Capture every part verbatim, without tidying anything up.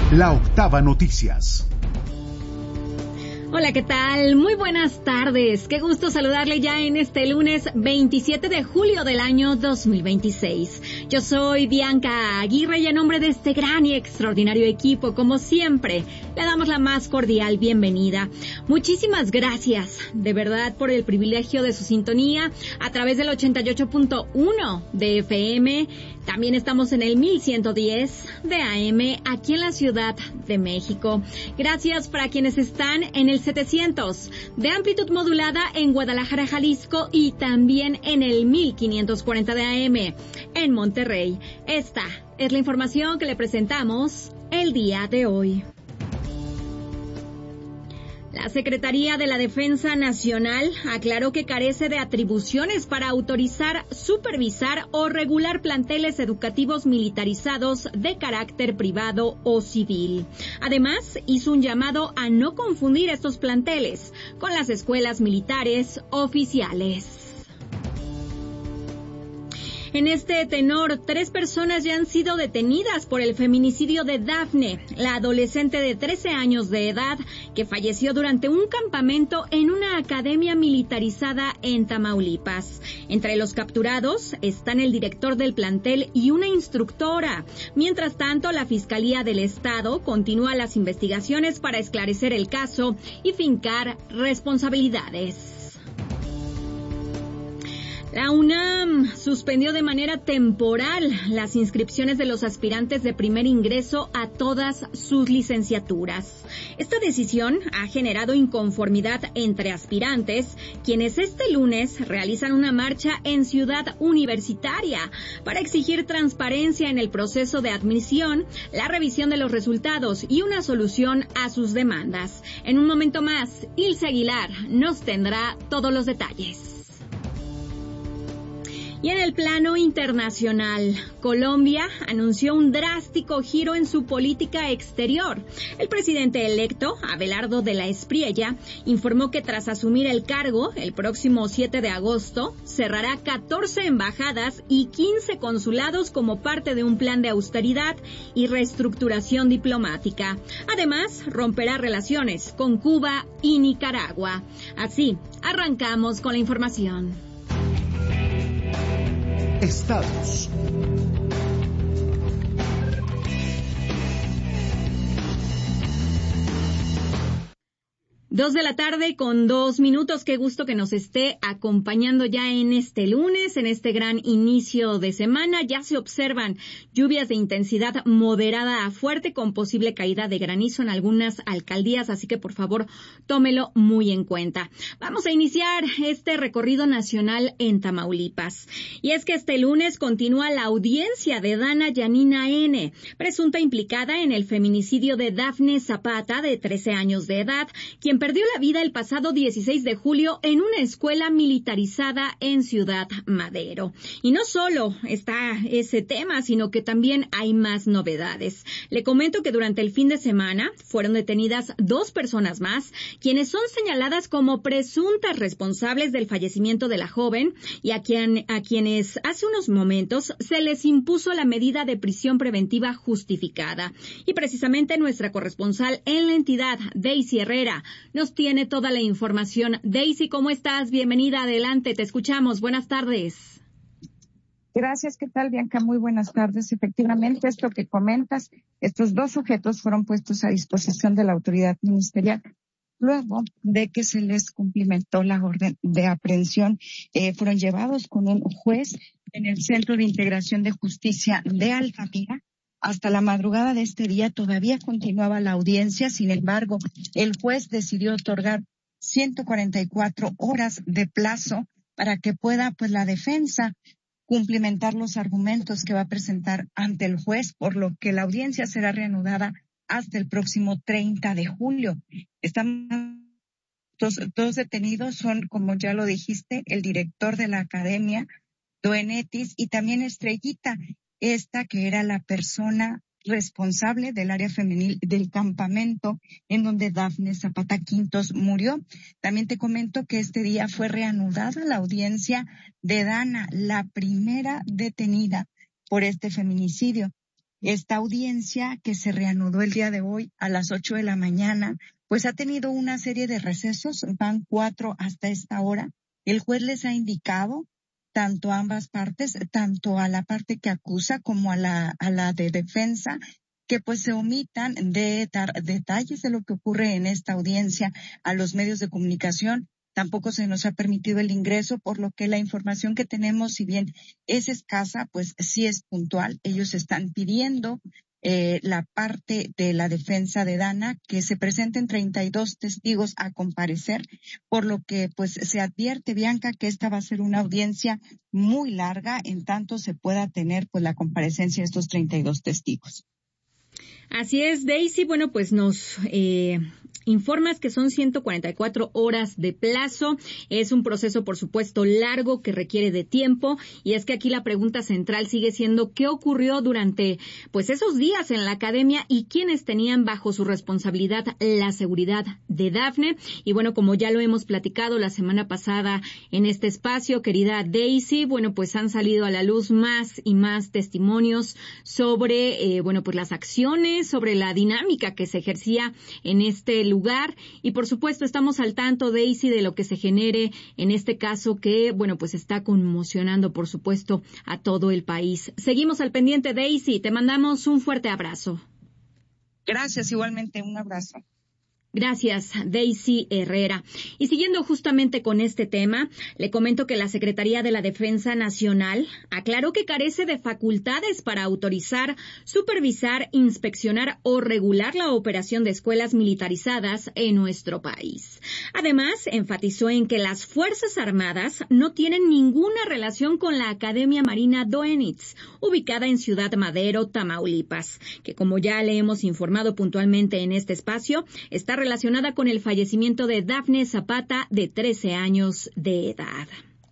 La Octava Noticias. Hola, ¿qué tal? Muy buenas tardes. Qué gusto saludarle ya en este lunes veintisiete de julio del año dos mil veintiséis. Yo soy Bianca Aguirre y en nombre de este gran y extraordinario equipo, como siempre, le damos la más cordial bienvenida. Muchísimas gracias, de verdad, por el privilegio de su sintonía a través del ochenta y ocho punto uno de F M. También estamos en el mil ciento diez de A M aquí en la Ciudad de México. Gracias para quienes están en el setecientos de amplitud modulada en Guadalajara, Jalisco, y también en el mil quinientos cuarenta de A M en Monterrey. Esta es la información que le presentamos el día de hoy. La Secretaría de la Defensa Nacional aclaró que carece de atribuciones para autorizar, supervisar o regular planteles educativos militarizados de carácter privado o civil. Además, hizo un llamado a no confundir estos planteles con las escuelas militares oficiales. En este tenor, tres personas ya han sido detenidas por el feminicidio de Dafne, la adolescente de trece años de edad que falleció durante un campamento en una academia militarizada en Tamaulipas. Entre los capturados están el director del plantel y una instructora. Mientras tanto, la Fiscalía del Estado continúa las investigaciones para esclarecer el caso y fincar responsabilidades. La UNAM suspendió de manera temporal las inscripciones de los aspirantes de primer ingreso a todas sus licenciaturas. Esta decisión ha generado inconformidad entre aspirantes, quienes este lunes realizan una marcha en Ciudad Universitaria para exigir transparencia en el proceso de admisión, la revisión de los resultados y una solución a sus demandas. En un momento más, Ilse Aguilar nos tendrá todos los detalles. Y en el plano internacional, Colombia anunció un drástico giro en su política exterior. El presidente electo, Abelardo de la Espriella, informó que tras asumir el cargo, el próximo siete de agosto, cerrará catorce embajadas y quince consulados como parte de un plan de austeridad y reestructuración diplomática. Además, romperá relaciones con Cuba y Nicaragua. Así, arrancamos con la información. Estados. Dos de la tarde con dos minutos. Qué gusto que nos esté acompañando ya en este lunes, en este gran inicio de semana. Ya se observan lluvias de intensidad moderada a fuerte con posible caída de granizo en algunas alcaldías, así que por favor tómelo muy en cuenta. Vamos a iniciar este recorrido nacional en Tamaulipas. Y es que este lunes continúa la audiencia de Dana Yanina N., presunta implicada en el feminicidio de Dafne Zapata, de trece años de edad, quien perdió la vida el pasado dieciséis de julio en una escuela militarizada en Ciudad Madero. Y no solo está ese tema, sino que también hay más novedades. Le comento que durante el fin de semana fueron detenidas dos personas más, quienes son señaladas como presuntas responsables del fallecimiento de la joven y a, quien, a quienes hace unos momentos se les impuso la medida de prisión preventiva justificada. Y precisamente nuestra corresponsal en la entidad, Daisy Herrera, nos tiene toda la información. Daisy, ¿cómo estás? Bienvenida, adelante, te escuchamos. Buenas tardes. Gracias, ¿qué tal, Bianca? Muy buenas tardes. Efectivamente, esto que comentas, estos dos sujetos fueron puestos a disposición de la autoridad ministerial luego de que se les cumplimentó la orden de aprehensión. Eh, fueron llevados con un juez en el Centro de Integración de Justicia de Altamira. Hasta la madrugada de este día todavía continuaba la audiencia, sin embargo, el juez decidió otorgar ciento cuarenta y cuatro horas de plazo para que pueda, pues, la defensa cumplimentar los argumentos que va a presentar ante el juez, por lo que la audiencia será reanudada hasta el próximo treinta de julio. Están dos, dos detenidos, son, como ya lo dijiste, el director de la academia, Doenetis, y también Estrellita, esta que era la persona responsable del área femenil del campamento en donde Dafne Zapata Quintos murió. También te comento que este día fue reanudada la audiencia de Dana, la primera detenida por este feminicidio. Esta audiencia, que se reanudó el día de hoy a las ocho de la mañana, pues ha tenido una serie de recesos, van cuatro hasta esta hora. El juez les ha indicado, tanto a ambas partes, tanto a la parte que acusa como a la, a la de defensa, que pues se omitan de dar detalles de lo que ocurre en esta audiencia a los medios de comunicación. Tampoco se nos ha permitido el ingreso, por lo que la información que tenemos, si bien es escasa, pues sí es puntual. Ellos están pidiendo eh, la parte de la defensa de Dana que se presenten treinta y dos testigos a comparecer, por lo que pues se advierte, Bianca, que esta va a ser una audiencia muy larga, en tanto se pueda tener pues la comparecencia de estos treinta y dos testigos. Así es, Daisy. Bueno, pues nos eh, informas que son ciento cuarenta y cuatro horas de plazo. Es un proceso, por supuesto, largo que requiere de tiempo. Y es que aquí la pregunta central sigue siendo ¿qué ocurrió durante pues esos días en la academia y quiénes tenían bajo su responsabilidad la seguridad de Dafne? Y bueno, como ya lo hemos platicado la semana pasada en este espacio, querida Daisy, bueno, pues han salido a la luz más y más testimonios sobre, eh, bueno, pues las acciones, sobre la dinámica que se ejercía en este lugar y por supuesto estamos al tanto, Daisy, de lo que se genere en este caso que, bueno, pues está conmocionando por supuesto a todo el país. Seguimos al pendiente, Daisy, te mandamos un fuerte abrazo. Gracias, igualmente un abrazo. Gracias, Daisy Herrera. Y siguiendo justamente con este tema, le comento que la Secretaría de la Defensa Nacional aclaró que carece de facultades para autorizar, supervisar, inspeccionar o regular la operación de escuelas militarizadas en nuestro país. Además, enfatizó en que las Fuerzas Armadas no tienen ninguna relación con la Academia Marina Doenitz, ubicada en Ciudad Madero, Tamaulipas, que como ya le hemos informado puntualmente en este espacio, está relacionada con el fallecimiento de Dafne Zapata, de trece años de edad.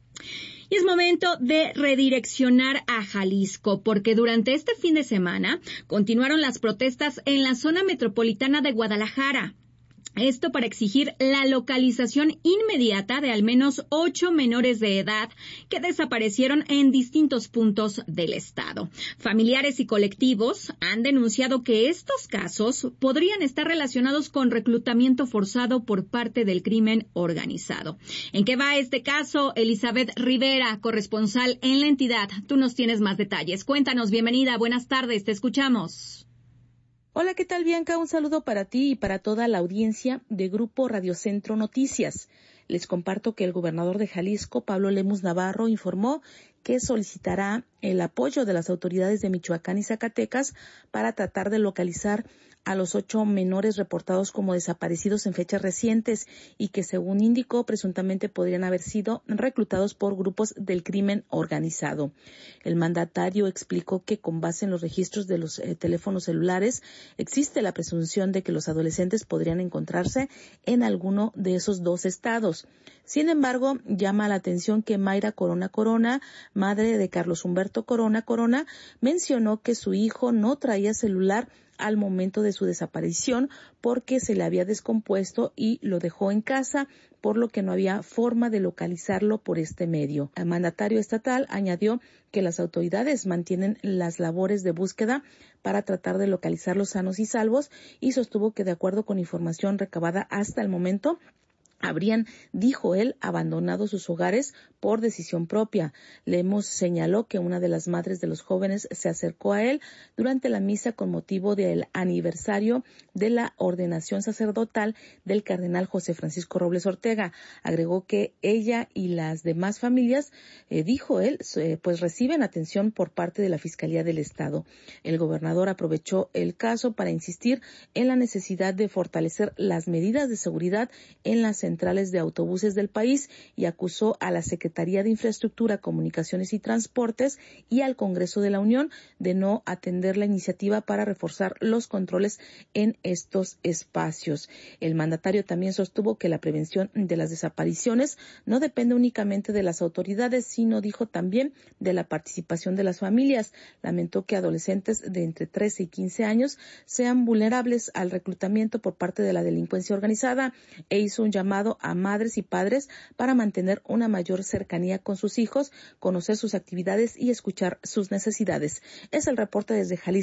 Y es momento de redireccionar a Jalisco, porque durante este fin de semana continuaron las protestas en la zona metropolitana de Guadalajara. Esto para exigir la localización inmediata de al menos ocho menores de edad que desaparecieron en distintos puntos del estado. Familiares y colectivos han denunciado que estos casos podrían estar relacionados con reclutamiento forzado por parte del crimen organizado. ¿En qué va este caso? Elizabeth Rivera, corresponsal en la entidad. Tú nos tienes más detalles. Cuéntanos, bienvenida, buenas tardes, te escuchamos. Hola, ¿qué tal, Bianca? Un saludo para ti y para toda la audiencia de Grupo Radio Centro Noticias. Les comparto que el gobernador de Jalisco, Pablo Lemus Navarro, informó que solicitará el apoyo de las autoridades de Michoacán y Zacatecas para tratar de localizar a los ocho menores reportados como desaparecidos en fechas recientes y que, según indicó, presuntamente podrían haber sido reclutados por grupos del crimen organizado. El mandatario explicó que con base en los registros de los eh, teléfonos celulares existe la presunción de que los adolescentes podrían encontrarse en alguno de esos dos estados. Sin embargo, llama la atención que Mayra Corona Corona, madre de Carlos Humberto Corona Corona, mencionó que su hijo no traía celular al momento de su desaparición porque se le había descompuesto y lo dejó en casa, por lo que no había forma de localizarlo por este medio. El mandatario estatal añadió que las autoridades mantienen las labores de búsqueda para tratar de localizarlos sanos y salvos y sostuvo que, de acuerdo con información recabada hasta el momento, habrían, dijo él, abandonado sus hogares por decisión propia. Lemus señaló que una de las madres de los jóvenes se acercó a él durante la misa con motivo del aniversario de la ordenación sacerdotal del cardenal José Francisco Robles Ortega. Agregó que ella y las demás familias, eh, dijo él, eh, pues reciben atención por parte de la Fiscalía del Estado. El gobernador aprovechó el caso para insistir en la necesidad de fortalecer las medidas de seguridad en las centrales de autobuses del país y acusó a la Secretaría de Infraestructura, Comunicaciones y Transportes y al Congreso de la Unión de no atender la iniciativa para reforzar los controles en estos espacios. El mandatario también sostuvo que la prevención de las desapariciones no depende únicamente de las autoridades, sino, dijo, también de la participación de las familias. Lamentó que adolescentes de entre trece y quince años sean vulnerables al reclutamiento por parte de la delincuencia organizada e hizo un llamado a madres y padres para mantener una mayor cercanía con sus hijos, conocer sus actividades y escuchar sus necesidades. Es el reporte desde Jalisco.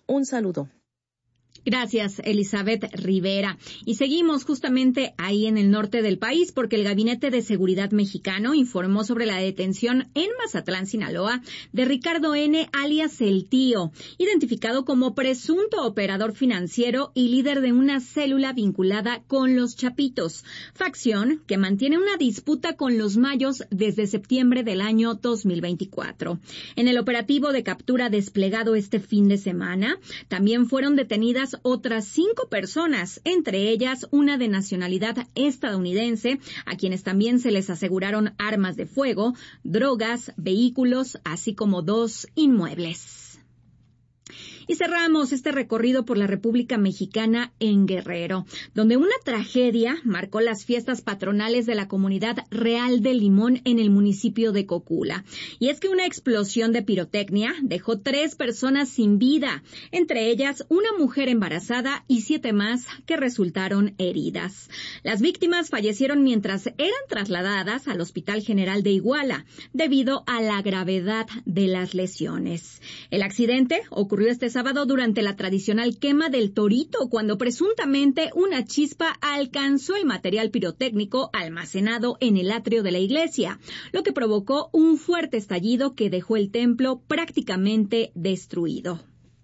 Un saludo. Gracias, Elizabeth Rivera. Y seguimos justamente ahí en el norte del país porque el Gabinete de Seguridad Mexicano informó sobre la detención en Mazatlán, Sinaloa, de Ricardo N., alias El Tío, identificado como presunto operador financiero y líder de una célula vinculada con los Chapitos, facción que mantiene una disputa con los Mayos desde septiembre del año dos mil veinticuatro. En el operativo de captura desplegado este fin de semana, también fueron detenidas otras cinco personas, entre ellas una de nacionalidad estadounidense, a quienes también se les aseguraron armas de fuego, drogas, vehículos, así como dos inmuebles. Y cerramos este recorrido por la República Mexicana en Guerrero, donde una tragedia marcó las fiestas patronales de la comunidad Real de Limón en el municipio de Cocula. Y es que una explosión de pirotecnia dejó tres personas sin vida, entre ellas una mujer embarazada y siete más que resultaron heridas. Las víctimas fallecieron mientras eran trasladadas al Hospital General de Iguala, debido a la gravedad de las lesiones. El accidente ocurrió este sábado durante la tradicional quema del torito, cuando presuntamente una chispa alcanzó el material pirotécnico almacenado en el atrio de la iglesia, lo que provocó un fuerte estallido que dejó el templo prácticamente destruido.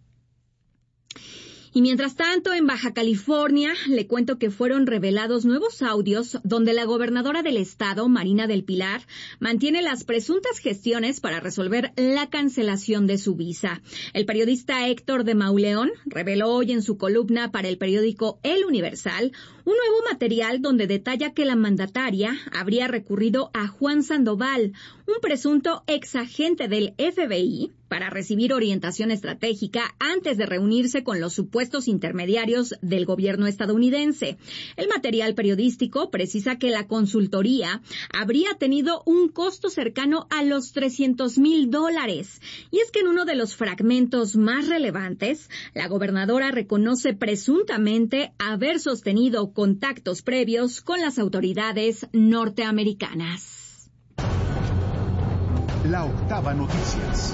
Y mientras tanto, en Baja California, le cuento que fueron revelados nuevos audios donde la gobernadora del estado, Marina del Pilar, mantiene las presuntas gestiones para resolver la cancelación de su visa. El periodista Héctor de Mauleón reveló hoy en su columna para el periódico El Universal un nuevo material donde detalla que la mandataria habría recurrido a Juan Sandoval, un presunto exagente del F B I, para recibir orientación estratégica antes de reunirse con los supuestos intermediarios del gobierno estadounidense. El material periodístico precisa que la consultoría habría tenido un costo cercano a los trescientos mil dólares. Y es que en uno de los fragmentos más relevantes, la gobernadora reconoce presuntamente haber sostenido contactos previos con las autoridades norteamericanas. La Octava Noticias.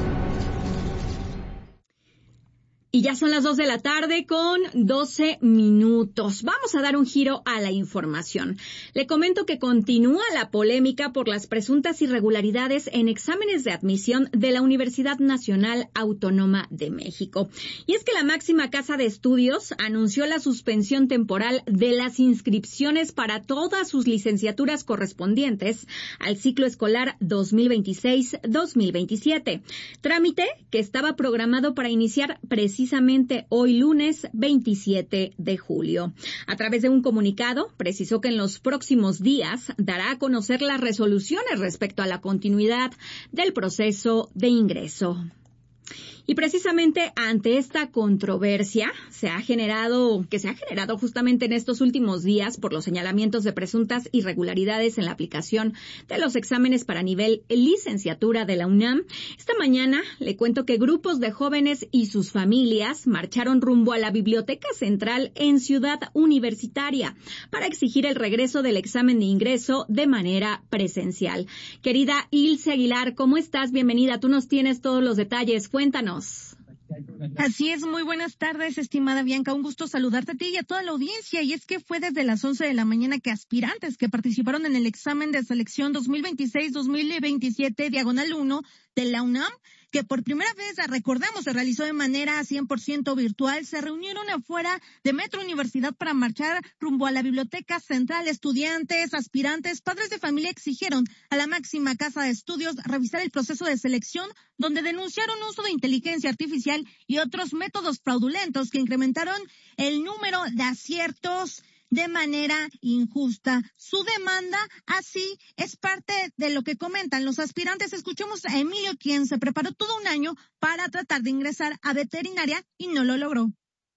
Y ya son las dos de la tarde con doce minutos. Vamos a dar un giro a la información. Le comento que continúa la polémica por las presuntas irregularidades en exámenes de admisión de la Universidad Nacional Autónoma de México. Y es que la máxima casa de estudios anunció la suspensión temporal de las inscripciones para todas sus licenciaturas correspondientes al ciclo escolar dos mil veintiséis dos mil veintisiete. Trámite que estaba programado para iniciar precisamente Precisamente hoy lunes veintisiete de julio. A través de un comunicado, precisó que en los próximos días dará a conocer las resoluciones respecto a la continuidad del proceso de ingreso. Y precisamente ante esta controversia se ha generado, que se ha generado justamente en estos últimos días por los señalamientos de presuntas irregularidades en la aplicación de los exámenes para nivel licenciatura de la UNAM, esta mañana le cuento que grupos de jóvenes y sus familias marcharon rumbo a la Biblioteca Central en Ciudad Universitaria para exigir el regreso del examen de ingreso de manera presencial. Querida Ilse Aguilar, ¿cómo estás? Bienvenida. Tú nos tienes todos los detalles. Cuéntanos. Así es, muy buenas tardes, estimada Bianca, un gusto saludarte a ti y a toda la audiencia, y es que fue desde las once de la mañana que aspirantes que participaron en el examen de selección dos mil veintiséis dos mil veintisiete diagonal uno de la UNAM, que por primera vez, recordemos, se realizó de manera cien por ciento virtual, se reunieron afuera de Metro Universidad para marchar rumbo a la Biblioteca Central. Estudiantes, aspirantes, padres de familia exigieron a la máxima casa de estudios revisar el proceso de selección, donde denunciaron uso de inteligencia artificial y otros métodos fraudulentos que incrementaron el número de aciertos de manera injusta. Su demanda, así, es parte de lo que comentan los aspirantes. Escuchemos a Emilio, quien se preparó todo un año para tratar de ingresar a veterinaria y no lo logró.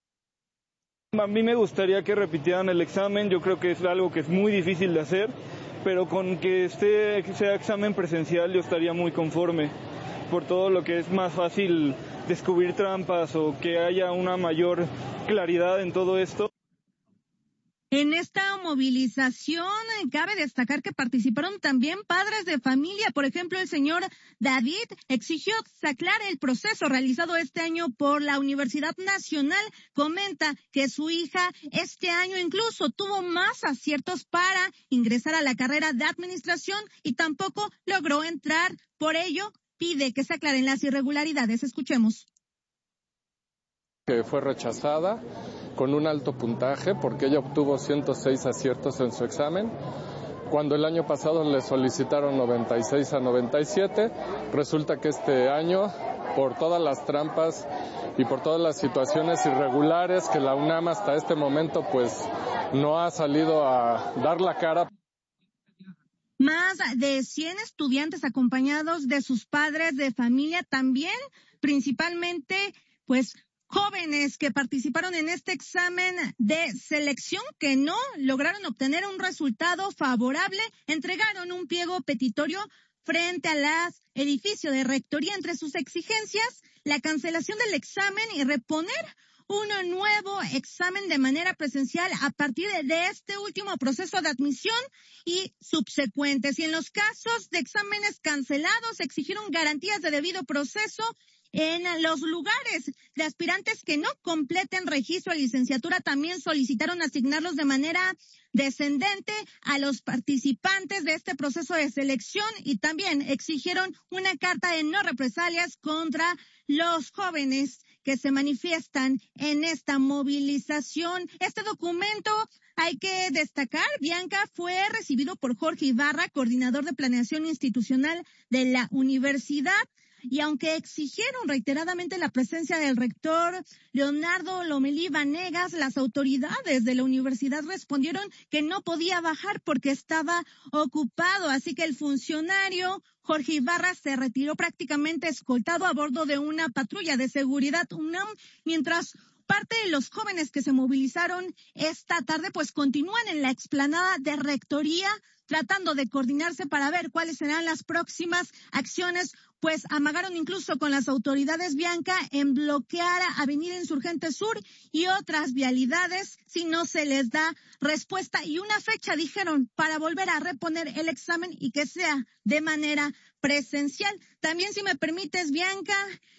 A mí me gustaría que repitieran el examen. Yo creo que es algo que es muy difícil de hacer, pero con que este sea examen presencial yo estaría muy conforme, por todo lo que es más fácil descubrir trampas o que haya una mayor claridad en todo esto. En esta movilización, cabe destacar que participaron también padres de familia. Por ejemplo, el señor David exigió se aclare el proceso realizado este año por la Universidad Nacional. Comenta que su hija este año incluso tuvo más aciertos para ingresar a la carrera de administración y tampoco logró entrar. Por ello, pide que se aclaren las irregularidades. Escuchemos. Que fue rechazada con un alto puntaje porque ella obtuvo ciento seis aciertos en su examen, cuando el año pasado le solicitaron noventa y seis a noventa y siete. Resulta que este año, por todas las trampas y por todas las situaciones irregulares que la UNAM hasta este momento pues no ha salido a dar la cara. Más de cien estudiantes acompañados de sus padres de familia, también principalmente pues jóvenes que participaron en este examen de selección que no lograron obtener un resultado favorable, entregaron un pliego petitorio frente al edificio de rectoría. Entre sus exigencias, la cancelación del examen y reponer un nuevo examen de manera presencial a partir de este último proceso de admisión y subsecuentes. Y en los casos de exámenes cancelados, exigieron garantías de debido proceso en los lugares de aspirantes que no completen registro a licenciatura. También solicitaron asignarlos de manera descendente a los participantes de este proceso de selección y también exigieron una carta de no represalias contra los jóvenes que se manifiestan en esta movilización. Este documento, hay que destacar, Bianca, fue recibido por Jorge Ibarra, coordinador de planeación institucional de la universidad. Y aunque exigieron reiteradamente la presencia del rector Leonardo Lomelí Vanegas, las autoridades de la universidad respondieron que no podía bajar porque estaba ocupado. Así que el funcionario Jorge Ibarra se retiró prácticamente escoltado a bordo de una patrulla de seguridad UNAM, mientras parte de los jóvenes que se movilizaron esta tarde pues continúan en la explanada de rectoría tratando de coordinarse para ver cuáles serán las próximas acciones, pues amagaron incluso con las autoridades, Bianca, en bloquear Avenida Insurgente Sur y otras vialidades si no se les da respuesta y una fecha, dijeron, para volver a reponer el examen y que sea de manera presencial. También, si me permites, Bianca,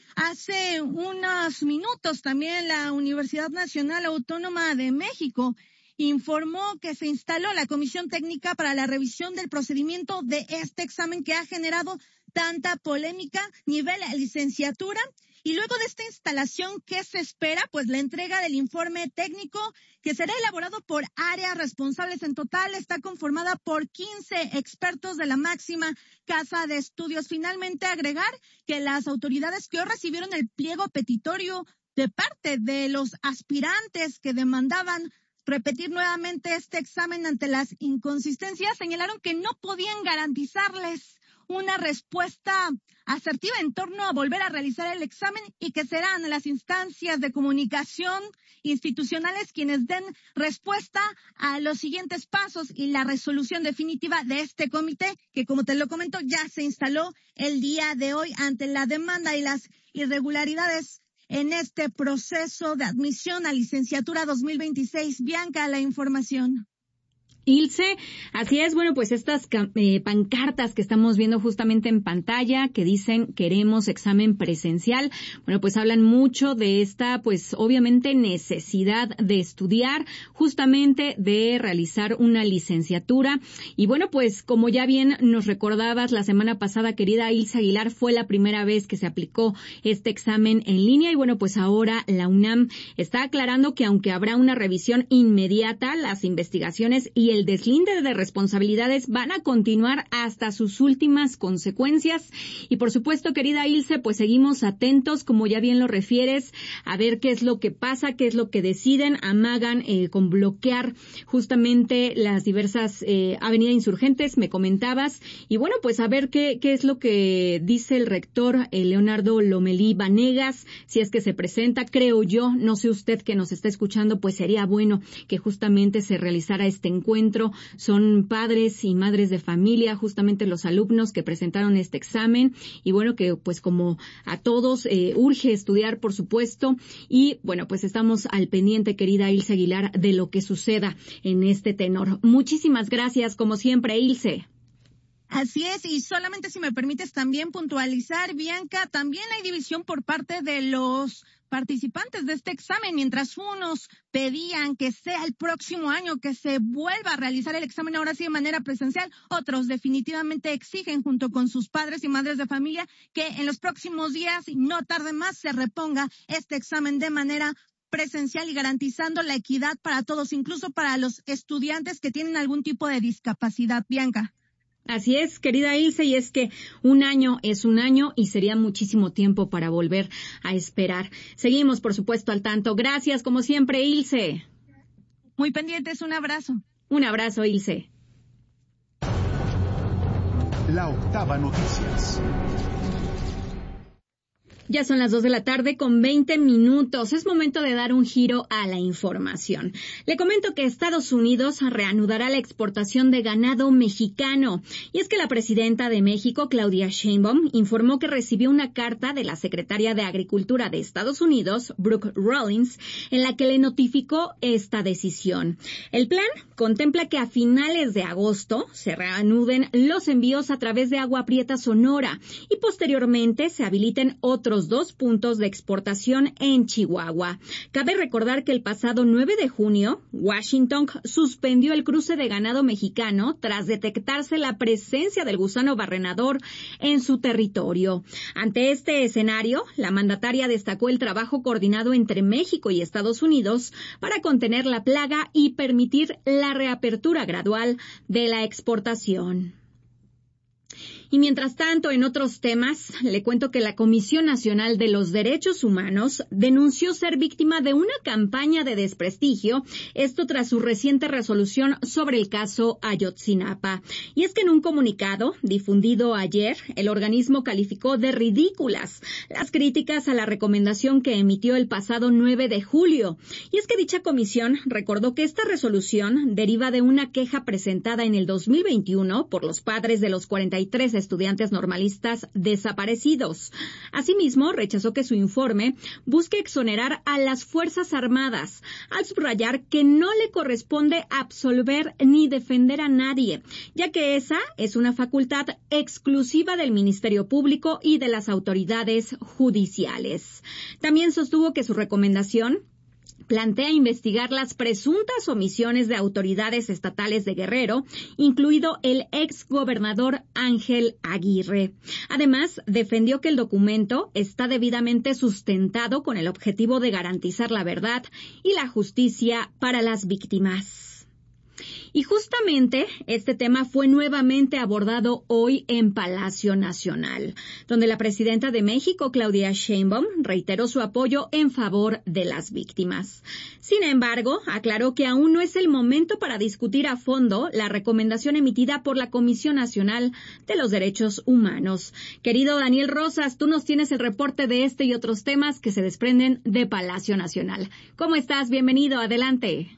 hace unos minutos también la Universidad Nacional Autónoma de México informó que se instaló la Comisión Técnica para la revisión del procedimiento de este examen que ha generado tanta polémica nivel licenciatura. Y luego de esta instalación, ¿qué se espera? Pues la entrega del informe técnico que será elaborado por áreas responsables. En total está conformada por quince expertos de la máxima casa de estudios. Finalmente, agregar que las autoridades que hoy recibieron el pliego petitorio de parte de los aspirantes que demandaban repetir nuevamente este examen ante las inconsistencias, señalaron que no podían garantizarles una respuesta asertiva en torno a volver a realizar el examen y que serán las instancias de comunicación institucionales quienes den respuesta a los siguientes pasos y la resolución definitiva de este comité que, como te lo comento, ya se instaló el día de hoy ante la demanda y las irregularidades en este proceso de admisión a licenciatura dos mil veintiséis. Bianca, la información. Ilse, así es, bueno, pues estas eh, pancartas que estamos viendo justamente en pantalla que dicen queremos examen presencial, bueno, pues hablan mucho de esta, pues obviamente necesidad de estudiar, justamente de realizar una licenciatura. Y bueno, pues como ya bien nos recordabas la semana pasada, querida Ilse Aguilar, fue la primera vez que se aplicó este examen en línea y bueno, pues ahora la UNAM está aclarando que aunque habrá una revisión inmediata, las investigaciones y el deslinde de responsabilidades van a continuar hasta sus últimas consecuencias. Y por supuesto, querida Ilse, pues seguimos atentos, como ya bien lo refieres, a ver qué es lo que pasa, qué es lo que deciden. Amagan eh, con bloquear justamente las diversas eh, avenidas insurgentes, me comentabas. Y bueno, pues a ver qué, qué es lo que dice el rector eh, Leonardo Lomelí Vanegas, si es que se presenta. Creo yo, no sé usted que nos está escuchando, pues sería bueno que justamente se realizara este encuentro encuentro son padres y madres de familia, justamente los alumnos que presentaron este examen. Y bueno, que pues como a todos eh, urge estudiar, por supuesto. Y bueno, pues estamos al pendiente, querida Ilse Aguilar, de lo que suceda en este tenor. Muchísimas gracias, como siempre, Ilse. Así es, y solamente si me permites también puntualizar, Bianca, también hay división por parte de los participantes de este examen. Mientras unos pedían que sea el próximo año que se vuelva a realizar el examen ahora sí de manera presencial, otros definitivamente exigen junto con sus padres y madres de familia que en los próximos días, y no tarde más, se reponga este examen de manera presencial y garantizando la equidad para todos, incluso para los estudiantes que tienen algún tipo de discapacidad, Bianca. Así es, querida Ilse, y es que un año es un año y sería muchísimo tiempo para volver a esperar. Seguimos, por supuesto, al tanto. Gracias, como siempre, Ilse. Muy pendientes, un abrazo. Un abrazo, Ilse. La Octava Noticias. Ya son las dos de la tarde con veinte minutos. Es momento de dar un giro a la información. Le comento que Estados Unidos reanudará la exportación de ganado mexicano. Y es que la presidenta de México, Claudia Sheinbaum, informó que recibió una carta de la secretaria de Agricultura de Estados Unidos, Brooke Rollins, en la que le notificó esta decisión. El plan contempla que a finales de agosto se reanuden los envíos a través de Agua Prieta Sonora y posteriormente se habiliten otros dos puntos de exportación en Chihuahua. Cabe recordar que el pasado nueve de junio, Washington suspendió el cruce de ganado mexicano tras detectarse la presencia del gusano barrenador en su territorio. Ante este escenario, la mandataria destacó el trabajo coordinado entre México y Estados Unidos para contener la plaga y permitir la reapertura gradual de la exportación. Y mientras tanto, en otros temas, le cuento que la Comisión Nacional de los Derechos Humanos denunció ser víctima de una campaña de desprestigio, esto tras su reciente resolución sobre el caso Ayotzinapa. Y es que en un comunicado difundido ayer, el organismo calificó de ridículas las críticas a la recomendación que emitió el pasado nueve de julio. Y es que dicha comisión recordó que esta resolución deriva de una queja presentada en el dos mil veintiuno por los padres de los cuarenta y tres estudiantes normalistas desaparecidos. Asimismo, rechazó que su informe busque exonerar a las Fuerzas Armadas, al subrayar que no le corresponde absolver ni defender a nadie, ya que esa es una facultad exclusiva del Ministerio Público y de las autoridades judiciales. También sostuvo que su recomendación plantea investigar las presuntas omisiones de autoridades estatales de Guerrero, incluido el ex gobernador Ángel Aguirre. Además, defendió que el documento está debidamente sustentado con el objetivo de garantizar la verdad y la justicia para las víctimas. Y justamente este tema fue nuevamente abordado hoy en Palacio Nacional, donde la presidenta de México, Claudia Sheinbaum, reiteró su apoyo en favor de las víctimas. Sin embargo, aclaró que aún no es el momento para discutir a fondo la recomendación emitida por la Comisión Nacional de los Derechos Humanos. Querido Daniel Rosas, tú nos tienes el reporte de este y otros temas que se desprenden de Palacio Nacional. ¿Cómo estás? Bienvenido, adelante.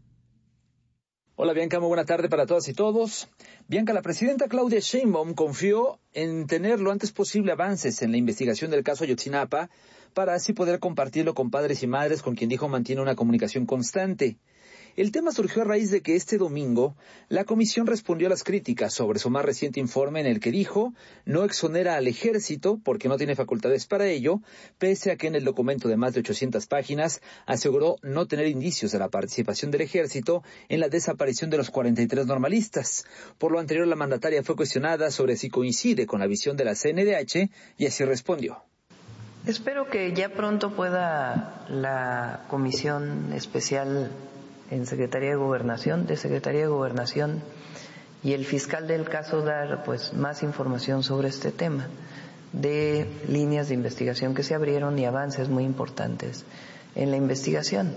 Hola Bianca, muy buena tarde para todas y todos. Bianca, la presidenta Claudia Sheinbaum confió en tener lo antes posible avances en la investigación del caso Ayotzinapa para así poder compartirlo con padres y madres con quien dijo mantiene una comunicación constante. El tema surgió a raíz de que este domingo la comisión respondió a las críticas sobre su más reciente informe en el que dijo no exonera al ejército porque no tiene facultades para ello, pese a que en el documento de más de ochocientas páginas aseguró no tener indicios de la participación del ejército en la desaparición de los cuarenta y tres normalistas. Por lo anterior, la mandataria fue cuestionada sobre si coincide con la visión de la C N D H y así respondió. Espero que ya pronto pueda la comisión especial en Secretaría de Gobernación, de Secretaría de Gobernación y el fiscal del caso dar pues más información sobre este tema, de líneas de investigación que se abrieron y avances muy importantes en la investigación.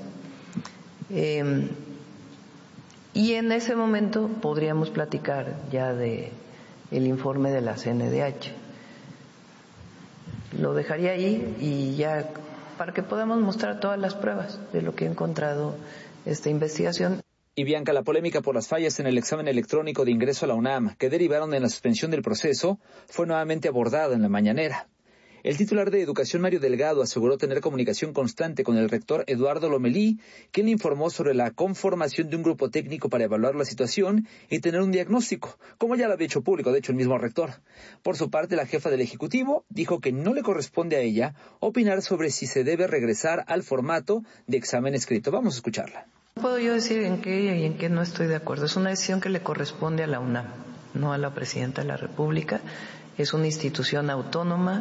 Eh, y en ese momento podríamos platicar ya de el informe de la C N D H. Lo dejaría ahí y ya para que podamos mostrar todas las pruebas de lo que he encontrado esta investigación. Y Bianca, la polémica por las fallas en el examen electrónico de ingreso a la UNAM, que derivaron en la suspensión del proceso, fue nuevamente abordada en la mañanera. El titular de Educación, Mario Delgado, aseguró tener comunicación constante con el rector Eduardo Lomelí, quien le informó sobre la conformación de un grupo técnico para evaluar la situación y tener un diagnóstico, como ya lo había hecho público, de hecho, el mismo rector. Por su parte, la jefa del Ejecutivo dijo que no le corresponde a ella opinar sobre si se debe regresar al formato de examen escrito. Vamos a escucharla. No puedo yo decir en qué y en qué no estoy de acuerdo. Es una decisión que le corresponde a la UNAM, no a la Presidenta de la República. Es una institución autónoma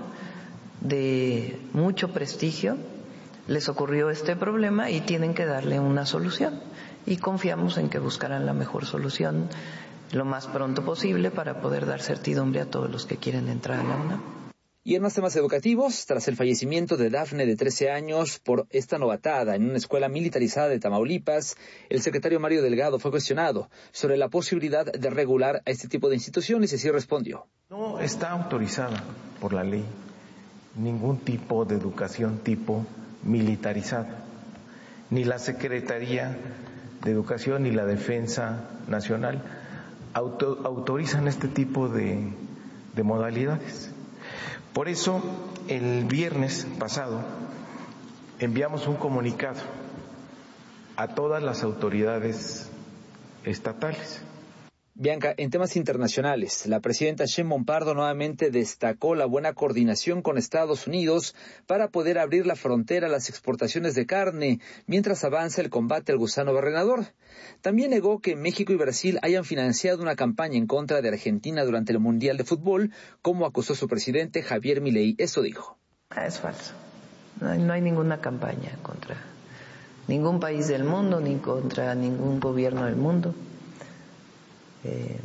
de mucho prestigio. Les ocurrió este problema y tienen que darle una solución. Y confiamos en que buscarán la mejor solución lo más pronto posible para poder dar certidumbre a todos los que quieren entrar a la UNAM. Y en más temas educativos, tras el fallecimiento de Dafne, de trece años, por esta novatada en una escuela militarizada de Tamaulipas, el secretario Mario Delgado fue cuestionado sobre la posibilidad de regular a este tipo de instituciones y así respondió. No está autorizada por la ley ningún tipo de educación tipo militarizada, ni la Secretaría de Educación ni la Defensa Nacional auto, autorizan este tipo de, de modalidades. Por eso, el viernes pasado enviamos un comunicado a todas las autoridades estatales. Bianca, en temas internacionales, la presidenta Sheinbaum Pardo nuevamente destacó la buena coordinación con Estados Unidos para poder abrir la frontera a las exportaciones de carne mientras avanza el combate al gusano barrenador. También negó que México y Brasil hayan financiado una campaña en contra de Argentina durante el Mundial de Fútbol, como acusó su presidente Javier Milei. Eso dijo. Es falso. No hay, no hay ninguna campaña contra ningún país del mundo ni contra ningún gobierno del mundo. Eh,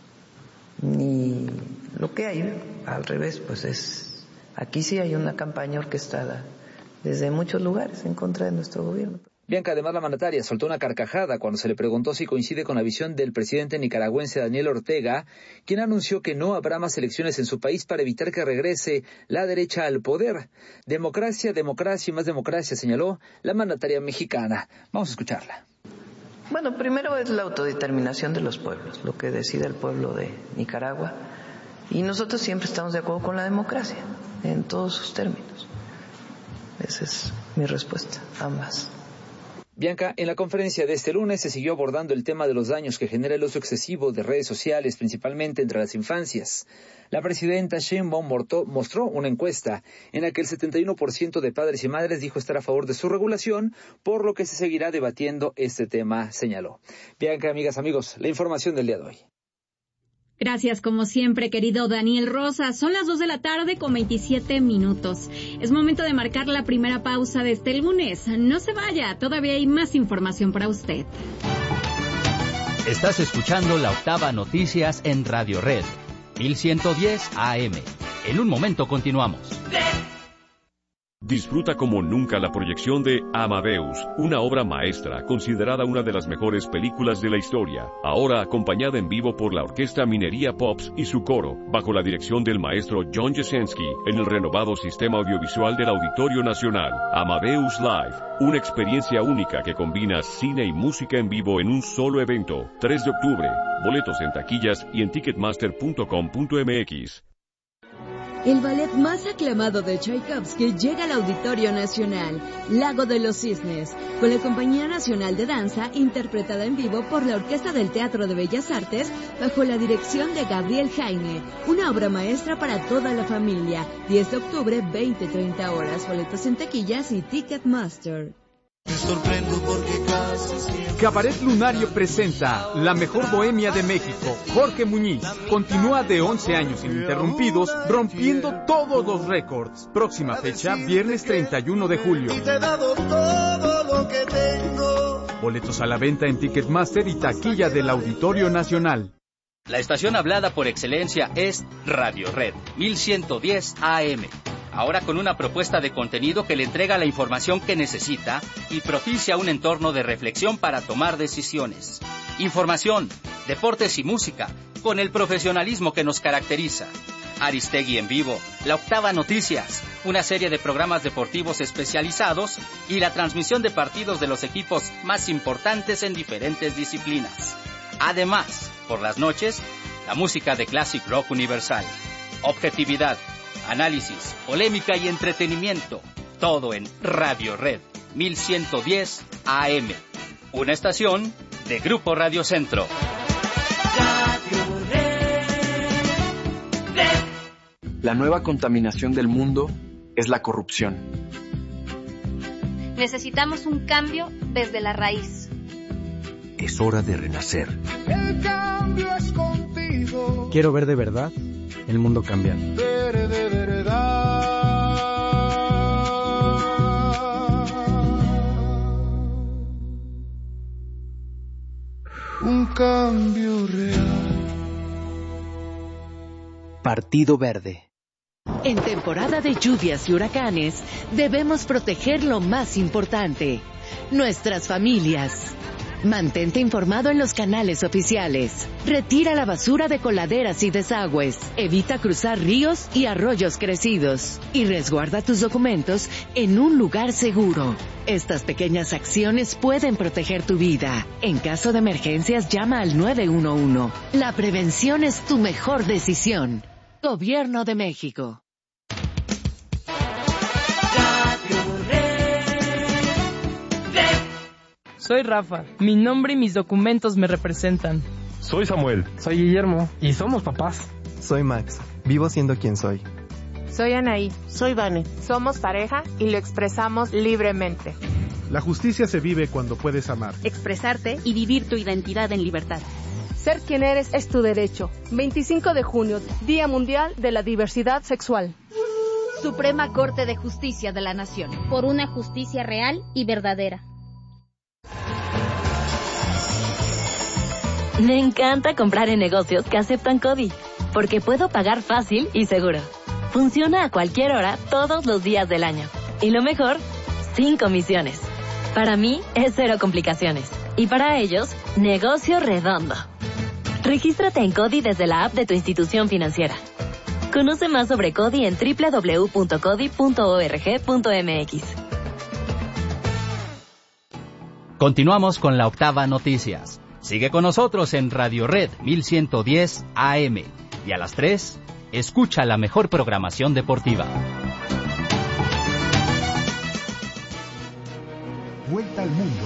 ni lo que hay al revés, pues es aquí sí hay una campaña orquestada desde muchos lugares en contra de nuestro gobierno. Bianca, además la mandataria soltó una carcajada cuando se le preguntó si coincide con la visión del presidente nicaragüense Daniel Ortega, quien anunció que no habrá más elecciones en su país para evitar que regrese la derecha al poder. Democracia, democracia y más democracia, señaló la mandataria mexicana. Vamos a escucharla. Bueno, primero es la autodeterminación de los pueblos, lo que decide el pueblo de Nicaragua, y nosotros siempre estamos de acuerdo con la democracia, en todos sus términos. Esa es mi respuesta, ambas. Bianca, en la conferencia de este lunes se siguió abordando el tema de los daños que genera el uso excesivo de redes sociales, principalmente entre las infancias. La presidenta Sheinbaum mostró una encuesta en la que el setenta y uno por ciento de padres y madres dijo estar a favor de su regulación, por lo que se seguirá debatiendo este tema, señaló. Bianca, amigas, amigos, la información del día de hoy. Gracias, como siempre, querido Daniel Rosa. Son las dos de la tarde con veintisiete minutos. Es momento de marcar la primera pausa de este lunes. No se vaya, todavía hay más información para usted. Estás escuchando La Octava Noticias en Radio Red, mil ciento diez A M. En un momento continuamos. Disfruta como nunca la proyección de Amadeus, una obra maestra considerada una de las mejores películas de la historia, ahora acompañada en vivo por la Orquesta Minería Pops y su coro, bajo la dirección del maestro John Jasenski, en el renovado sistema audiovisual del Auditorio Nacional. Amadeus Live, una experiencia única que combina cine y música en vivo en un solo evento. tres de octubre, boletos en taquillas y en ticketmaster punto com punto m x. El ballet más aclamado de Tchaikovsky llega al Auditorio Nacional, Lago de los Cisnes, con la Compañía Nacional de Danza, interpretada en vivo por la Orquesta del Teatro de Bellas Artes, bajo la dirección de Gabriel Jaime, una obra maestra para toda la familia. diez de octubre, veinte a treinta horas, boletos en taquillas y Ticketmaster. Me sorprendo porque casi siempre... Cabaret Lunario presenta La Mejor Bohemia de México. Jorge Muñiz continúa de once años ininterrumpidos, rompiendo todos los récords. Próxima fecha, viernes treinta y uno de julio. Y te he dado todo lo que tengo. Boletos a la venta en Ticketmaster y taquilla del Auditorio Nacional. La estación hablada por excelencia es Radio Red, mil ciento diez A M. Ahora con una propuesta de contenido que le entrega la información que necesita y propicia un entorno de reflexión para tomar decisiones. Información, deportes y música, con el profesionalismo que nos caracteriza. Aristegui en vivo, La Octava Noticias, una serie de programas deportivos especializados y la transmisión de partidos de los equipos más importantes en diferentes disciplinas. Además, por las noches, la música de Classic Rock Universal. Objetividad, análisis, polémica y entretenimiento. Todo en Radio Red mil ciento diez A M. Una estación de Grupo Radio Centro. La nueva contaminación del mundo es la corrupción. Necesitamos un cambio desde la raíz. Es hora de renacer. El cambio es contigo. Quiero ver de verdad el mundo cambiar. Ver de verdad. Un cambio real. Partido Verde. En temporada de lluvias y huracanes, debemos proteger lo más importante, nuestras familias. Mantente informado en los canales oficiales. Retira la basura de coladeras y desagües. Evita cruzar ríos y arroyos crecidos. Y resguarda tus documentos en un lugar seguro. Estas pequeñas acciones pueden proteger tu vida. En caso de emergencias, llama al nueve uno uno. La prevención es tu mejor decisión. Gobierno de México. Soy Rafa. Mi nombre y mis documentos me representan. Soy Samuel. Soy Guillermo. Y somos papás. Soy Max. Vivo siendo quien soy. Soy Anaí. Soy Vane. Somos pareja y lo expresamos libremente. La justicia se vive cuando puedes amar, expresarte y vivir tu identidad en libertad. Ser quien eres es tu derecho. veinticinco de junio, Día Mundial de la Diversidad Sexual. Suprema Corte de Justicia de la Nación. Por una justicia real y verdadera. Me encanta comprar en negocios que aceptan CODI, porque puedo pagar fácil y seguro. Funciona a cualquier hora, todos los días del año. Y lo mejor, sin comisiones. Para mí, es cero complicaciones. Y para ellos, negocio redondo. Regístrate en CODI desde la app de tu institución financiera. Conoce más sobre CODI en doble u doble u doble u punto codi punto org punto m x. Continuamos con La Octava Noticias. Sigue con nosotros en Radio Red mil ciento diez A M. Y a las tres, escucha la mejor programación deportiva. Vuelta al mundo.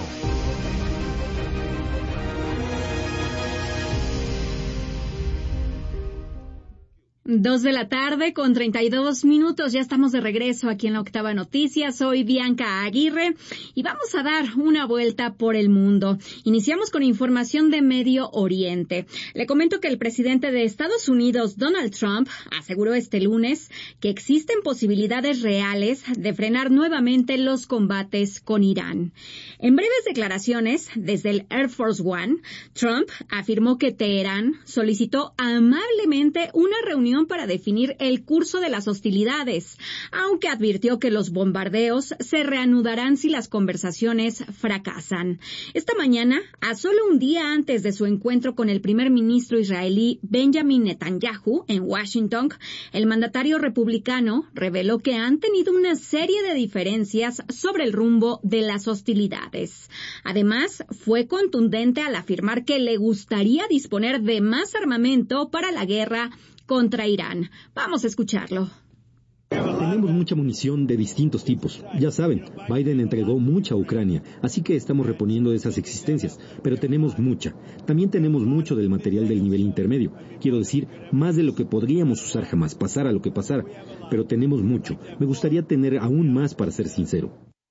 Dos de la tarde con treinta y dos minutos. Ya estamos de regreso aquí en La Octava Noticias. Soy Bianca Aguirre y vamos a dar una vuelta por el mundo. Iniciamos con información de Medio Oriente. Le comento que el presidente de Estados Unidos, Donald Trump, aseguró este lunes que existen posibilidades reales de frenar nuevamente los combates con Irán. En breves declaraciones desde el Air Force One, Trump afirmó que Teherán solicitó amablemente una reunión para definir el curso de las hostilidades, aunque advirtió que los bombardeos se reanudarán si las conversaciones fracasan. Esta mañana, a solo un día antes de su encuentro con el primer ministro israelí Benjamin Netanyahu en Washington, el mandatario republicano reveló que han tenido una serie de diferencias sobre el rumbo de las hostilidades. Además, fue contundente al afirmar que le gustaría disponer de más armamento para la guerra contra Irán. Vamos a escucharlo. Tenemos mucha munición de distintos tipos. Ya saben, Biden entregó mucha a Ucrania, así que estamos reponiendo esas existencias, pero tenemos mucha. También tenemos mucho del material del nivel intermedio. Quiero decir, más de lo que podríamos usar jamás, pasara lo que pasara. Pero tenemos mucho. Me gustaría tener aún más, para ser sincero.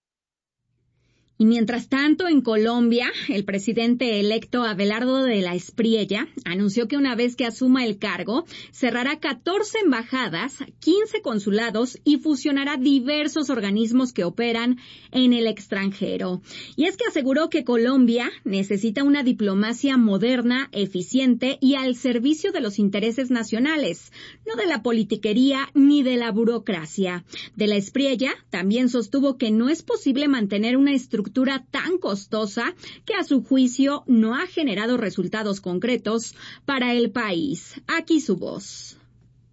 Y mientras tanto, en Colombia, el presidente electo Abelardo de la Espriella anunció que una vez que asuma el cargo, cerrará catorce embajadas, quince consulados y fusionará diversos organismos que operan en el extranjero. Y es que aseguró que Colombia necesita una diplomacia moderna, eficiente y al servicio de los intereses nacionales, no de la politiquería ni de la burocracia. De la Espriella también sostuvo que no es posible mantener una estructura tan costosa que a su juicio no ha generado resultados concretos para el país. Aquí su voz.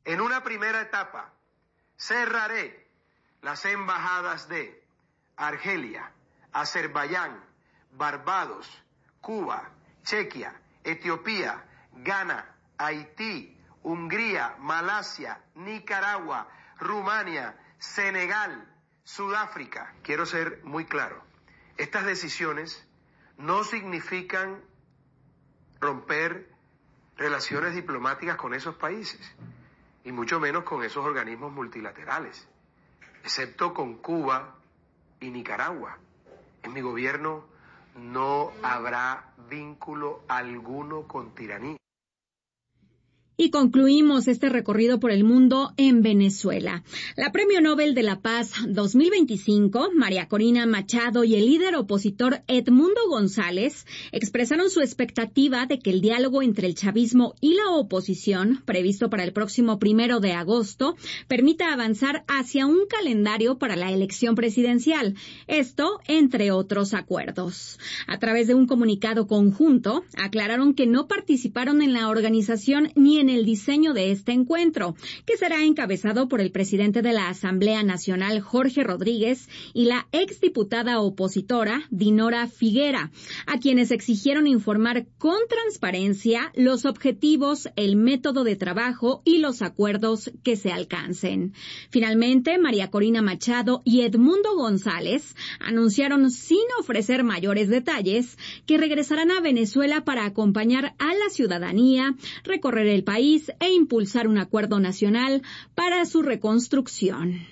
En una primera etapa, cerraré las embajadas de Argelia, Azerbaiyán, Barbados, Cuba, Chequia, Etiopía, Ghana, Haití, Hungría, Malasia, Nicaragua, Rumania, Senegal, Sudáfrica. Quiero ser muy claro, estas decisiones no significan romper relaciones diplomáticas con esos países, y mucho menos con esos organismos multilaterales, excepto con Cuba y Nicaragua. En mi gobierno no habrá vínculo alguno con tiranía. Y concluimos este recorrido por el mundo en Venezuela. La Premio Nobel de la Paz dos mil veinticinco, María Corina Machado y el líder opositor Edmundo González expresaron su expectativa de que el diálogo entre el chavismo y la oposición, previsto para el próximo primero de agosto, permita avanzar hacia un calendario para la elección presidencial. Esto, entre otros acuerdos. A través de un comunicado conjunto, aclararon que no participaron en la organización ni en el diseño de este encuentro, que será encabezado por el presidente de la Asamblea Nacional, Jorge Rodríguez, y la exdiputada opositora, Dinora Figuera, a quienes exigieron informar con transparencia los objetivos, el método de trabajo y los acuerdos que se alcancen. Finalmente, María Corina Machado y Edmundo González anunciaron, sin ofrecer mayores detalles, que regresarán a Venezuela para acompañar a la ciudadanía, recorrer el país e impulsar un acuerdo nacional para su reconstrucción.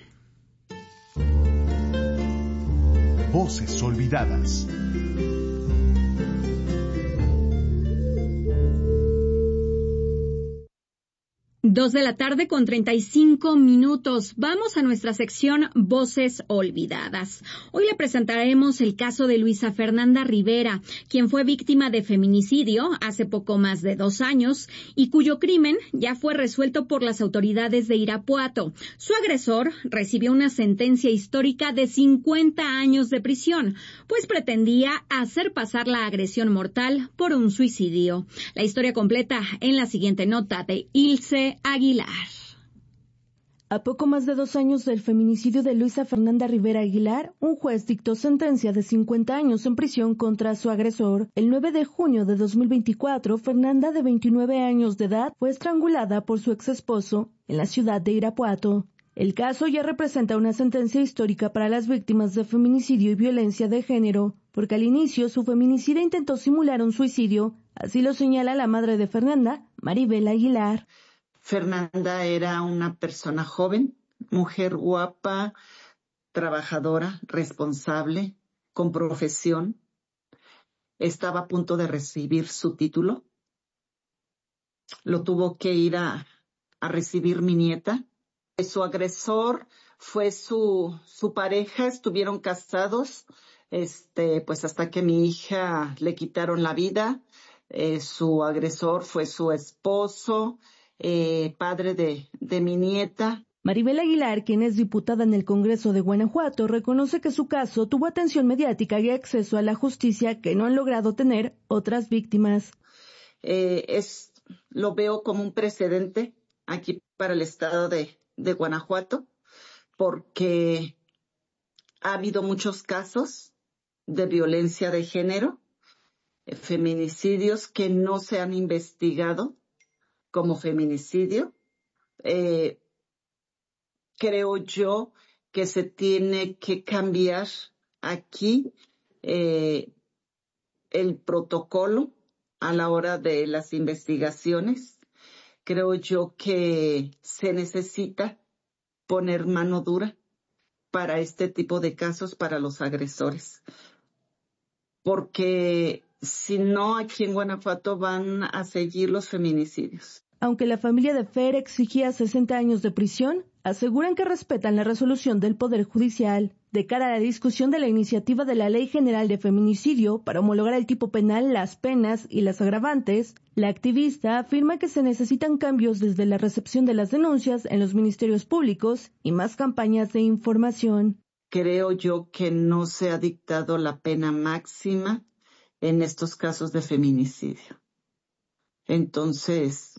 Voces olvidadas. Dos de la tarde con treinta y cinco minutos. Vamos a nuestra sección Voces Olvidadas. Hoy le presentaremos el caso de Luisa Fernanda Rivera, quien fue víctima de feminicidio hace poco más de dos años y cuyo crimen ya fue resuelto por las autoridades de Irapuato. Su agresor recibió una sentencia histórica de cincuenta años de prisión, pues pretendía hacer pasar la agresión mortal por un suicidio. La historia completa en la siguiente nota de Ilse Aguilar. A poco más de dos años del feminicidio de Luisa Fernanda Rivera Aguilar, un juez dictó sentencia de cincuenta años en prisión contra su agresor. El nueve de junio de dos mil veinticuatro, Fernanda, de veintinueve años de edad, fue estrangulada por su exesposo en la ciudad de Irapuato. El caso ya representa una sentencia histórica para las víctimas de feminicidio y violencia de género, porque al inicio su feminicida intentó simular un suicidio, así lo señala la madre de Fernanda, Maribel Aguilar. Fernanda era una persona joven, mujer guapa, trabajadora, responsable, con profesión. Estaba a punto de recibir su título. Lo tuvo que ir a, a recibir mi nieta. Su agresor fue su, su pareja, estuvieron casados, este, pues hasta que mi hija le quitaron la vida. Eh, su agresor fue su esposo. Eh, padre de, de mi nieta. Maribel Aguilar, quien es diputada en el Congreso de Guanajuato, reconoce que su caso tuvo atención mediática y acceso a la justicia que no han logrado tener otras víctimas. Eh, es, lo veo como un precedente aquí para el estado de, de Guanajuato, porque ha habido muchos casos de violencia de género, eh, feminicidios que no se han investigado como feminicidio. Eh, creo yo que se tiene que cambiar aquí eh, el protocolo a la hora de las investigaciones. Creo yo que se necesita poner mano dura para este tipo de casos, para los agresores. Porque si no, aquí en Guanajuato van a seguir los feminicidios. Aunque la familia de Fer exigía sesenta años de prisión, aseguran que respetan la resolución del Poder Judicial. De cara a la discusión de la iniciativa de la Ley General de Feminicidio para homologar el tipo penal, las penas y las agravantes, la activista afirma que se necesitan cambios desde la recepción de las denuncias en los ministerios públicos y más campañas de información. Creo yo que no se ha dictado la pena máxima en estos casos de feminicidio. Entonces,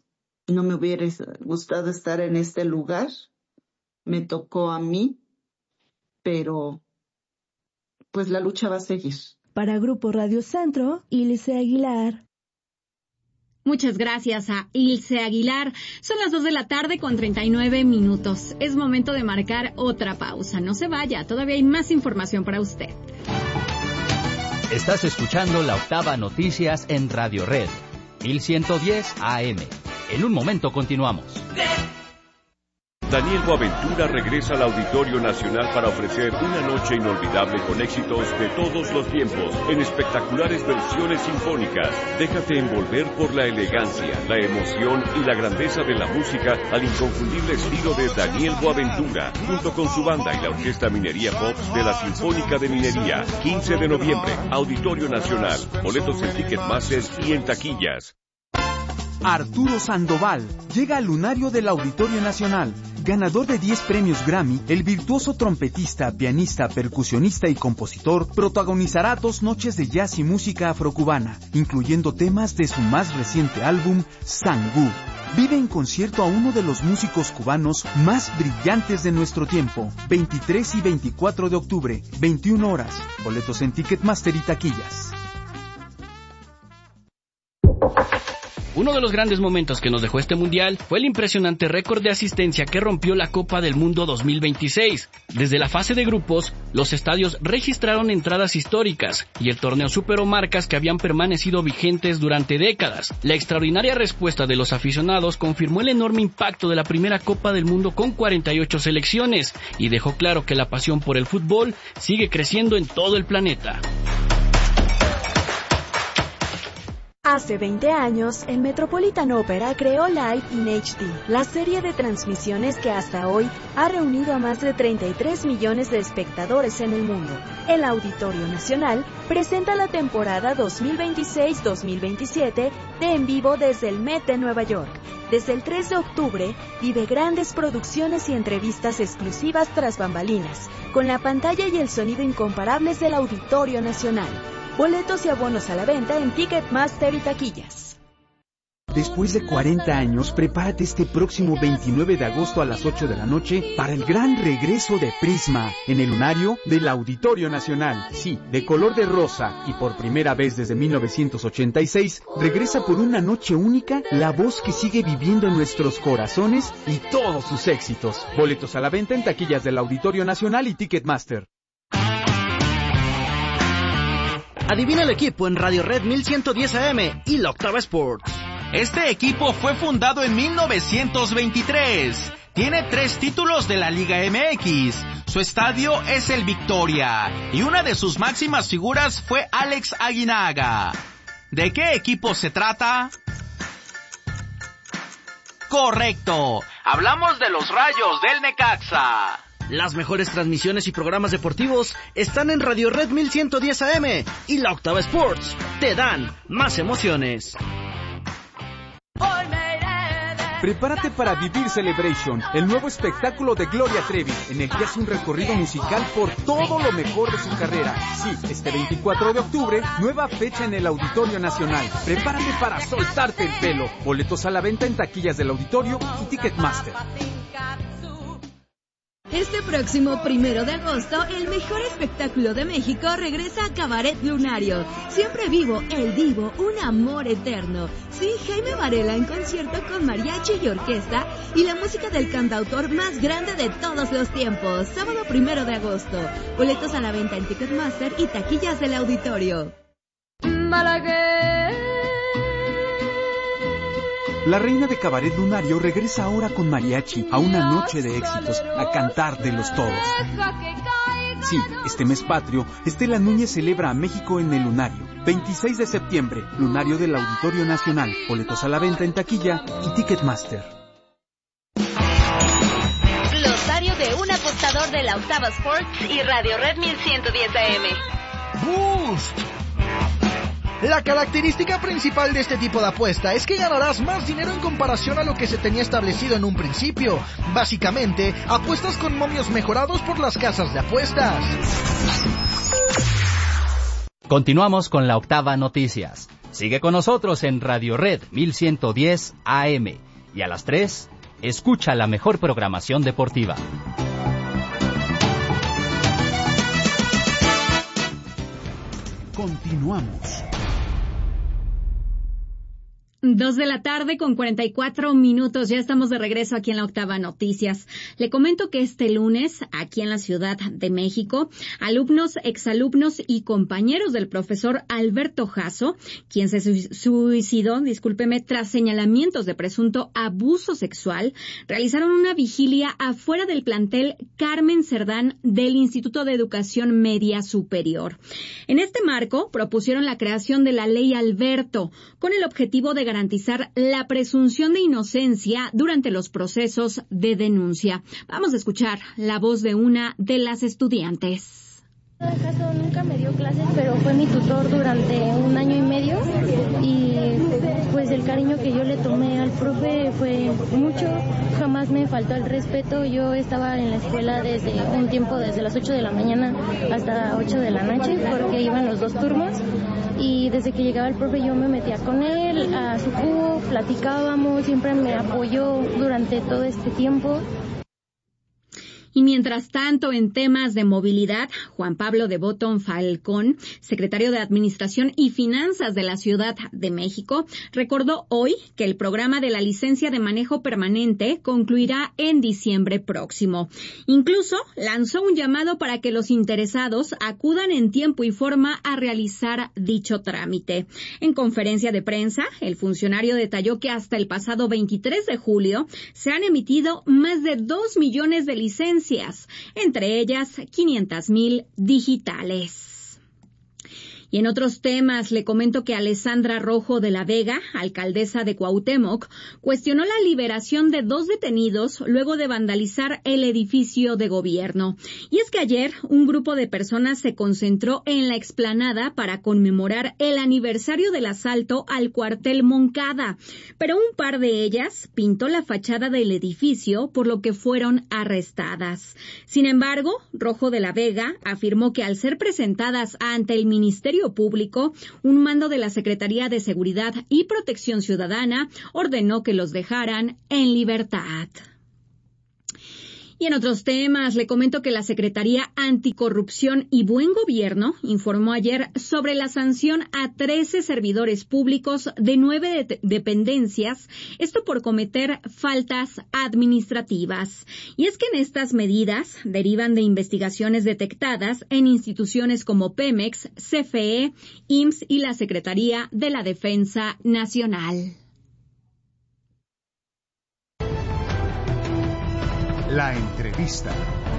no me hubiera gustado estar en este lugar. Me tocó a mí, pero pues la lucha va a seguir. Para Grupo Radio Centro, Ilse Aguilar. Muchas gracias a Ilse Aguilar. Son las dos de la tarde con treinta y nueve minutos. Es momento de marcar otra pausa. No se vaya, todavía hay más información para usted. Estás escuchando La Octava Noticias en Radio Red, mil ciento diez A M. En un momento continuamos. Daniel Boaventura regresa al Auditorio Nacional para ofrecer una noche inolvidable con éxitos de todos los tiempos, en espectaculares versiones sinfónicas. Déjate envolver por la elegancia, la emoción y la grandeza de la música al inconfundible estilo de Daniel Boaventura, junto con su banda y la Orquesta Minería Pops de la Sinfónica de Minería. quince de noviembre, Auditorio Nacional. Boletos en Ticketmaster y en taquillas. Arturo Sandoval llega al lunario del Auditorio Nacional. Ganador de diez premios Grammy, el virtuoso trompetista, pianista, percusionista y compositor protagonizará dos noches de jazz y música afrocubana, incluyendo temas de su más reciente álbum, Sangú. Vive en concierto a uno de los músicos cubanos más brillantes de nuestro tiempo. veintitrés y veinticuatro de octubre, veintiuna horas. Boletos en Ticketmaster y taquillas. Uno de los grandes momentos que nos dejó este mundial fue el impresionante récord de asistencia que rompió la Copa del Mundo dos mil veintiséis. Desde la fase de grupos, los estadios registraron entradas históricas y el torneo superó marcas que habían permanecido vigentes durante décadas. La extraordinaria respuesta de los aficionados confirmó el enorme impacto de la primera Copa del Mundo con cuarenta y ocho selecciones y dejó claro que la pasión por el fútbol sigue creciendo en todo el planeta. Hace veinte años, el Metropolitan Opera creó Live in H D, la serie de transmisiones que hasta hoy ha reunido a más de treinta y tres millones de espectadores en el mundo. El Auditorio Nacional presenta la temporada dos mil veintiséis dos mil veintisiete de En Vivo desde el Met de Nueva York. Desde el tres de octubre, vive grandes producciones y entrevistas exclusivas tras bambalinas, con la pantalla y el sonido incomparables del Auditorio Nacional. Boletos y abonos a la venta en Ticketmaster y taquillas. Después de cuarenta años, prepárate este próximo veintinueve de agosto a las ocho de la noche para el gran regreso de Prisma en el lunario del Auditorio Nacional. Sí, de color de rosa y por primera vez desde mil novecientos ochenta y seis, regresa por una noche única la voz que sigue viviendo en nuestros corazones y todos sus éxitos. Boletos a la venta en taquillas del Auditorio Nacional y Ticketmaster. Adivina el equipo en Radio Red mil ciento diez A M y la Octava Sports. Este equipo fue fundado en mil novecientos veintitrés. Tiene tres títulos de la Liga M X. Su estadio es el Victoria y una de sus máximas figuras fue Alex Aguinaga. ¿De qué equipo se trata? Correcto, hablamos de los Rayos del Necaxa. Las mejores transmisiones y programas deportivos están en Radio Red mil ciento diez A M y la Octava Sports. Te dan más emociones. Prepárate para vivir Celebration, el nuevo espectáculo de Gloria Trevi, en el que hace un recorrido musical por todo lo mejor de su carrera. Sí, este veinticuatro de octubre, nueva fecha en el Auditorio Nacional. Prepárate para soltarte el pelo. Boletos a la venta en taquillas del Auditorio y Ticketmaster. Este próximo primero de agosto, el mejor espectáculo de México regresa a Cabaret Lunario. Siempre vivo, el divo, un amor eterno. Sí, Jaime Varela en concierto con mariachi y orquesta y la música del cantautor más grande de todos los tiempos. Sábado primero de agosto. Boletos a la venta en Ticketmaster y taquillas del Auditorio. Malagueña. La reina de Cabaret Lunario regresa ahora con mariachi a una noche de éxitos, a cantar de los todos. Sí, este mes patrio, Estela Núñez celebra a México en el Lunario. veintiséis de septiembre, Lunario del Auditorio Nacional. Boletos a la venta en taquilla y Ticketmaster. Glosario de un apostador de la Octava Sports y Radio Red mil ciento diez A M. Boost. La característica principal de este tipo de apuesta es que ganarás más dinero en comparación a lo que se tenía establecido en un principio. Básicamente, apuestas con momios mejorados por las casas de apuestas. Continuamos con la Octava Noticias. Sigue con nosotros en Radio Red mil ciento diez A M. Y a las tres, escucha la mejor programación deportiva. Continuamos. Dos de la tarde con cuarenta y cuatro minutos. Ya estamos de regreso aquí en la Octava Noticias. Le comento que este lunes, aquí en la Ciudad de México, alumnos, exalumnos y compañeros del profesor Alberto Jasso, quien se suicidó, discúlpeme, tras señalamientos de presunto abuso sexual, realizaron una vigilia afuera del plantel Carmen Cerdán del Instituto de Educación Media Superior. En este marco, propusieron la creación de la Ley Alberto, con el objetivo de garantizar la presunción de inocencia durante los procesos de denuncia. Vamos a escuchar la voz de una de las estudiantes. Jasso nunca me dio clases, pero fue mi tutor durante un año y medio y pues el cariño que yo le tomé al profe fue mucho, jamás me faltó el respeto. Yo estaba en la escuela desde un tiempo, desde las ocho de la mañana hasta ocho de la noche, porque iban los dos turnos. Y desde que llegaba el profe yo me metía con él a su cubo, platicábamos, siempre me apoyó durante todo este tiempo. Y mientras tanto, en temas de movilidad, Juan Pablo de Botton Falcón, secretario de Administración y Finanzas de la Ciudad de México, recordó hoy que el programa de la licencia de manejo permanente concluirá en diciembre próximo. Incluso lanzó un llamado para que los interesados acudan en tiempo y forma a realizar dicho trámite. En conferencia de prensa, el funcionario detalló que hasta el pasado veintitrés de julio se han emitido más de dos millones de licencias, entre ellas quinientas mil digitales. Y en otros temas, le comento que Alessandra Rojo de la Vega, alcaldesa de Cuauhtémoc, cuestionó la liberación de dos detenidos luego de vandalizar el edificio de gobierno. Y es que ayer un grupo de personas se concentró en la explanada para conmemorar el aniversario del asalto al cuartel Moncada, pero un par de ellas pintó la fachada del edificio, por lo que fueron arrestadas. Sin embargo, Rojo de la Vega afirmó que al ser presentadas ante el Ministerio Público, un mando de la Secretaría de Seguridad y Protección Ciudadana ordenó que los dejaran en libertad. Y en otros temas, le comento que la Secretaría Anticorrupción y Buen Gobierno informó ayer sobre la sanción a trece servidores públicos de nueve de- dependencias, esto por cometer faltas administrativas. Y es que en estas medidas derivan de investigaciones detectadas en instituciones como Pemex, C F E, I M S S y la Secretaría de la Defensa Nacional. La entrevista.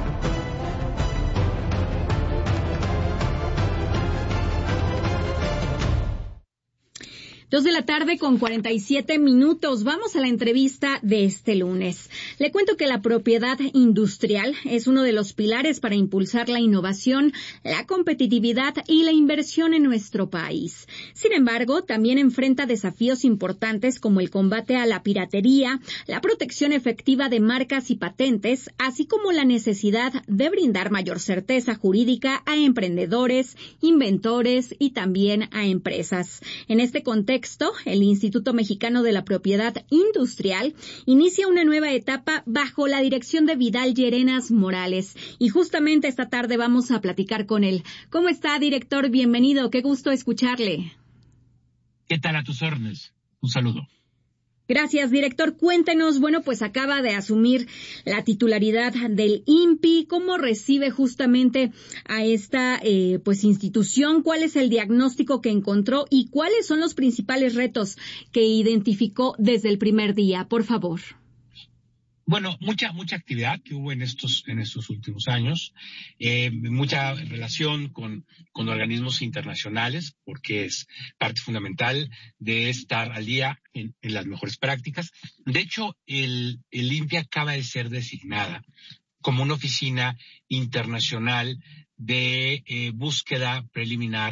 Dos de la tarde con cuarenta y siete minutos. Vamos a la entrevista de este lunes. Le cuento que la propiedad industrial es uno de los pilares para impulsar la innovación, la competitividad y la inversión en nuestro país. Sin embargo, también enfrenta desafíos importantes como el combate a la piratería, la protección efectiva de marcas y patentes, así como la necesidad de brindar mayor certeza jurídica a emprendedores, inventores y también a empresas. En este contexto, el Instituto Mexicano de la Propiedad Industrial inicia una nueva etapa bajo la dirección de Vidal Llerenas Morales. Y justamente esta tarde vamos a platicar con él. ¿Cómo está, director? Bienvenido. Qué gusto escucharle. ¿Qué tal? A tus órdenes. Un saludo. Gracias, director. Cuéntenos, bueno, pues acaba de asumir la titularidad del I N P I. ¿Cómo recibe justamente a esta eh, pues institución? ¿Cuál es el diagnóstico que encontró y cuáles son los principales retos que identificó desde el primer día? Por favor. Bueno, mucha mucha actividad que hubo en estos en estos últimos años, eh, mucha relación con con organismos internacionales, porque es parte fundamental de estar al día en, en las mejores prácticas. De hecho, el el I N P I acaba de ser designada como una oficina internacional de eh, búsqueda preliminar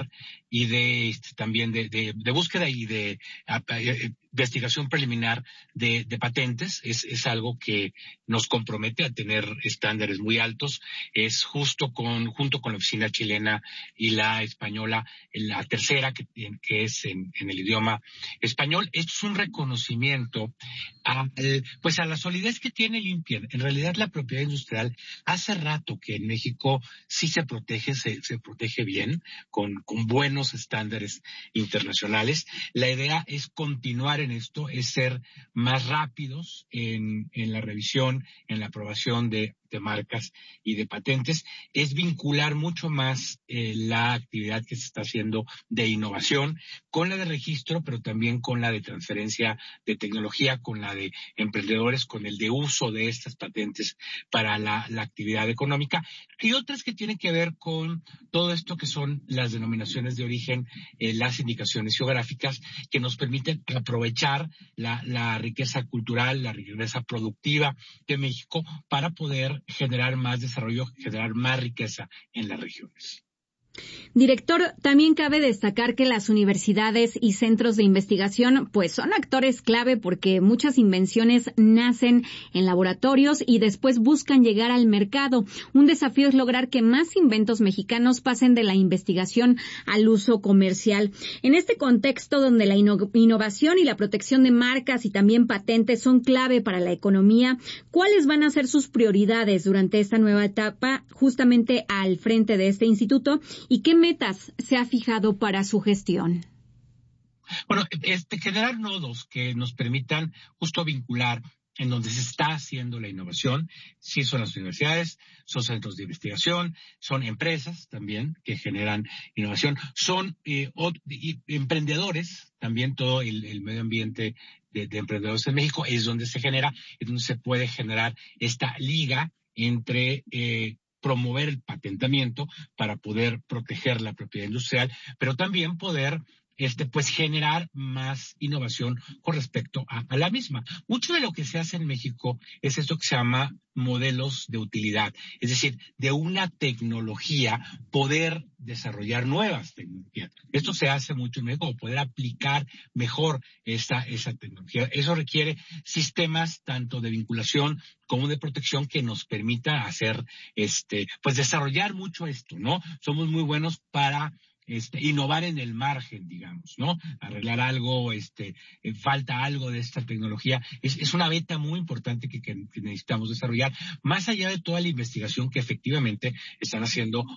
y de este, también de, de, de búsqueda y de a, a, investigación preliminar de, de patentes. Es, es algo que nos compromete a tener estándares muy altos. Es justo con, junto con la oficina chilena y la española, la tercera que, que es en, en el idioma español. Esto es un reconocimiento a, pues a la solidez que tiene el INPI. En realidad la propiedad industrial hace rato que en México sí se protege, se, se protege bien, con, con buenos estándares internacionales. La idea es continuar en esto, es ser más rápidos en, en la revisión, en la aprobación de, de marcas y de patentes, es vincular mucho más eh, la actividad que se está haciendo de innovación con la de registro, pero también con la de transferencia de tecnología, con la de emprendedores, con el de uso de estas patentes para la, la actividad económica, y otras que tienen que ver con todo esto que son las denominaciones de origen, eh, las indicaciones geográficas, que nos permiten aprovechar la, la riqueza cultural, la riqueza productiva de México para poder generar más desarrollo, generar más riqueza en las regiones. Director, también cabe destacar que las universidades y centros de investigación pues son actores clave porque muchas invenciones nacen en laboratorios y después buscan llegar al mercado. Un desafío es lograr que más inventos mexicanos pasen de la investigación al uso comercial. En este contexto donde la ino- innovación y la protección de marcas y también patentes son clave para la economía, ¿cuáles van a ser sus prioridades durante esta nueva etapa justamente al frente de este instituto? ¿Y qué metas se ha fijado para su gestión? Bueno, este, generar nodos que nos permitan justo vincular en donde se está haciendo la innovación. Sí, son las universidades, son centros de investigación, son empresas también que generan innovación, son eh, o, y, emprendedores, también todo el, el medio ambiente de, de emprendedores en México es donde se genera, es donde se puede generar esta liga entre eh, promover el patentamiento para poder proteger la propiedad industrial, pero también poder este pues generar más innovación con respecto a, a la misma. Mucho de lo que se hace en México es esto que se llama modelos de utilidad, es decir, de una tecnología poder desarrollar nuevas tecnologías. Esto se hace mucho en México, poder aplicar mejor esa, esa tecnología. Eso requiere sistemas tanto de vinculación como de protección que nos permita hacer, este, pues desarrollar mucho esto, ¿no? Somos muy buenos para Este, innovar en el margen, digamos, ¿no? Arreglar algo, este, eh, falta algo de esta tecnología. Es, es una beta muy importante que, que, que necesitamos desarrollar, más allá de toda la investigación que efectivamente están haciendo